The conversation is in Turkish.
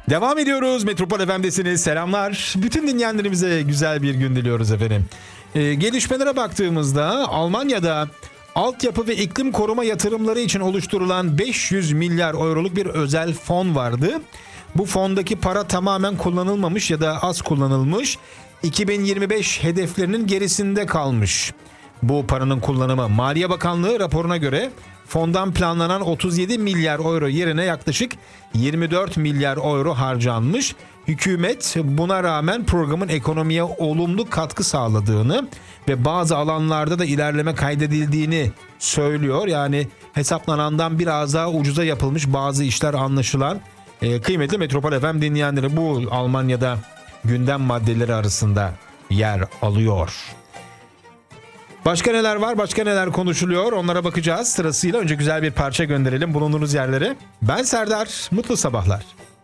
Devam ediyoruz. Metropol FM'desiniz. Selamlar. Bütün dinleyenlerimize güzel bir gün diliyoruz efendim. Gelişmelere baktığımızda Almanya'da altyapı ve iklim koruma yatırımları için oluşturulan 500 milyar euroluk bir özel fon vardı. Bu fondaki para tamamen kullanılmamış ya da az kullanılmış. 2025 hedeflerinin gerisinde kalmış. Bu paranın kullanımı Maliye Bakanlığı raporuna göre fondan planlanan 37 milyar euro yerine yaklaşık 24 milyar euro harcanmış. Hükümet buna rağmen programın ekonomiye olumlu katkı sağladığını ve bazı alanlarda da ilerleme kaydedildiğini söylüyor. Yani hesaplanandan biraz daha ucuza yapılmış bazı işler anlaşılan. Kıymetli Metropol FM dinleyenleri, bu Almanya'da gündem maddeleri arasında yer alıyor. Başka neler var, başka neler konuşuluyor, onlara bakacağız sırasıyla. Önce güzel bir parça gönderelim bulunduğunuz yerlere. Ben Serdar, mutlu sabahlar.